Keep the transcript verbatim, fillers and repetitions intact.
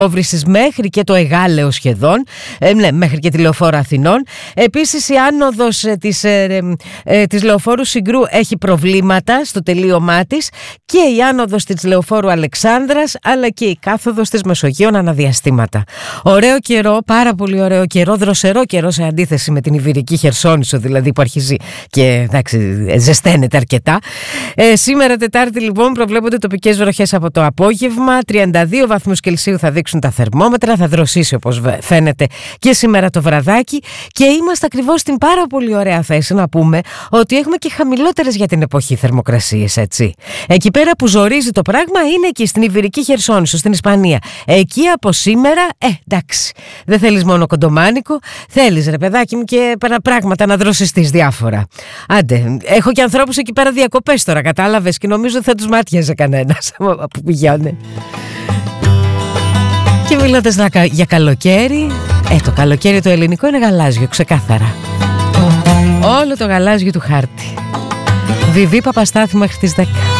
Όβρησης μέχρι και το Εγάλεο σχεδόν, ε, ναι, μέχρι και τη Λεωφόρο Αθηνών. Επίσης η άνοδος ε, της, ε, ε, της Λεωφόρου Συγκρού έχει προβλήματα στο τελείωμά της και η άνοδος της Λεωφόρου Αλεξάνδρας, αλλά και η κάθοδος της Μεσογείων αναδιαστήματα. Ωραίο καιρό, πάρα πολύ ωραίο καιρό, δροσερό καιρό σε αντίθεση με την Ιβηρική Χερσόνησο δηλαδή που αρχίζει και εντάξει, ζεσταίνεται αρκετά. Ε, σήμερα Τετάρτη λοιπόν προβλέπονται τοπικές βροχές από το απόγευμα, τριάντα δύο βαθμούς Κελσίου θα δείξουν τα θερμόμετρα, θα δροσίσει όπως φαίνεται και σήμερα το βραδάκι και είμαστε ακριβώς στην πάρα πολύ ωραία θέση να πούμε ότι έχουμε και χαμηλότερες για την εποχή θερμοκρασίες, έτσι. Εκεί πέρα που ζορίζει το πράγμα είναι εκεί στην Ιβηρική Χερσόνησο, στην Ισπανία. Εκεί από σήμερα, ε, εντάξει, δεν θέλεις μόνο κοντομάνικο, θέλεις ρε παιδάκι μου και πράγματα να δροσιστείς διάφορα. Άντε, έχω και ανθρώπους εκεί πέρα διακοπές τώρα, κατάλαβες, και νομίζω ότι θα τους μάτιαζε κανένας που πηγαίνουν. Και μιλώντας για καλοκαίρι, ε, το καλοκαίρι το ελληνικό είναι γαλάζιο, ξεκάθαρα. Όλο το γαλάζιο του χάρτη. Βιβί Παπαστάθη μέχρι τις δέκα.